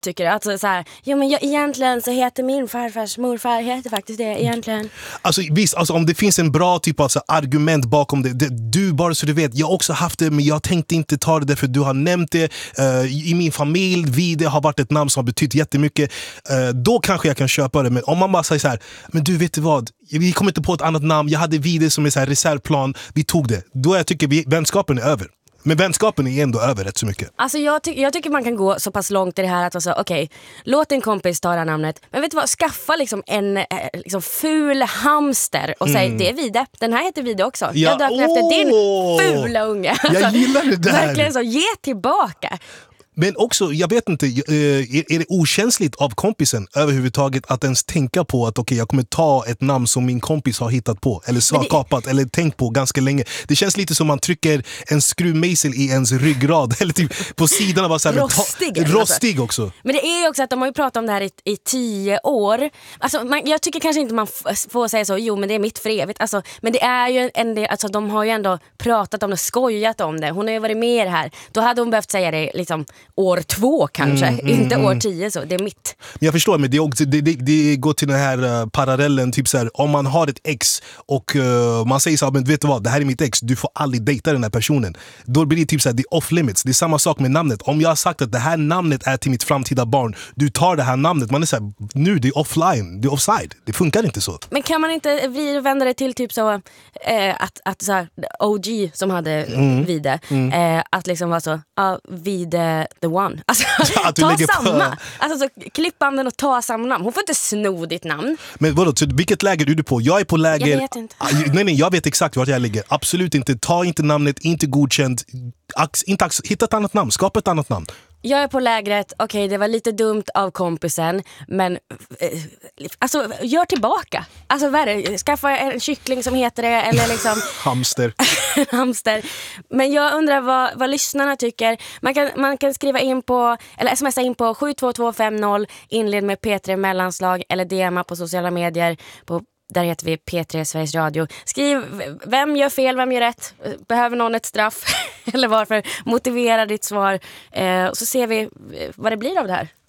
tycker jag. Alltså så här, ja men egentligen så heter min farfars morfar heter faktiskt det egentligen. Alltså visst, alltså, om det finns en bra typ av argument bakom det, du bara så du vet, jag har också haft det men jag tänkte inte ta det därför du har nämnt det i min familj, Vide har varit ett namn som har betytt jättemycket, då kanske jag kan köpa det. Men om man bara säger så här, men du vet vad, vi kommer inte på ett annat namn, jag hade Vide som är så här reservplan, vi tog det, då jag tycker vänskapen är över. Men vänskapen är ändå över rätt så mycket. Alltså jag tycker man kan gå så pass långt i det här att alltså, okej, låt en kompis ta det här namnet. Men vet du vad, skaffa liksom en liksom ful hamster och säg, det är Vide. Den här heter Vide också. Jag döpte efter din fula unge. Jag gillar det där. Verkligen så, ge tillbaka. Men också, jag vet inte, är det okänsligt av kompisen överhuvudtaget att ens tänka på att okej, jag kommer ta ett namn som min kompis har hittat på eller skapat eller tänkt på ganska länge. Det känns lite som man trycker en skruvmejsel i ens ryggrad eller typ på sidan av så här, rostig också. Men det är ju också att de har ju pratat om det här i 10 år. Alltså, jag tycker kanske inte man får säga så, jo men det är mitt för evigt. Alltså, men det är ju en del, alltså, de har ju ändå pratat om det, skojat om det. Hon har ju varit med i det här. Då hade hon behövt säga det liksom år 2 kanske, inte år 10 så, det är mitt. Jag förstår, men det går till den här parallellen, typ så här, om man har ett ex och man säger så här, men vet du vad, det här är mitt ex, du får aldrig dejta den här personen. Då blir det typ så här, det är off limits. Det är samma sak med namnet. Om jag har sagt att det här namnet är till mitt framtida barn, du tar det här namnet, man är så här, nu det är offline, det är offside. Det funkar inte så. Men kan man inte vända det till typ så att så här, OG som hade Vide, att liksom vara så, Vide the one. Alltså, att du ta lägger samma. Alltså så, klipp banden och ta samma namn. Hon får inte sno ditt namn. Men vadå, så vilket läger är du på? Jag är på läger... Jag vet inte. Nej, jag vet exakt vart jag ligger. Absolut inte. Ta inte namnet, inte godkänt. Hitta ett annat namn, skapa ett annat namn. Jag är på lägret, okej, det var lite dumt av kompisen, men alltså gör tillbaka. Alltså skaffa en kyckling som heter det, eller liksom hamster. Men jag undrar vad lyssnarna tycker. Man kan skriva in på, eller smsa in på 72250, inled med P3 mellanslag, eller DMa på sociala medier på. Där heter vi P3 Sveriges Radio. Skriv, vem gör fel, vem gör rätt? Behöver någon ett straff? Eller varför? Motivera ditt svar. Och så ser vi vad det blir av det här.